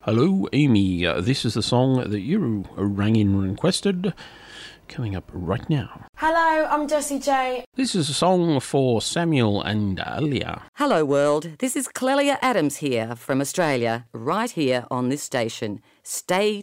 Hello, Amy. This is the song that you rang in and requested. Coming up right now. Hello, I'm Jessie J. This is a song for Samuel and Alia. Hello, world. This is Clelia Adams here from Australia, right here on this station. Stay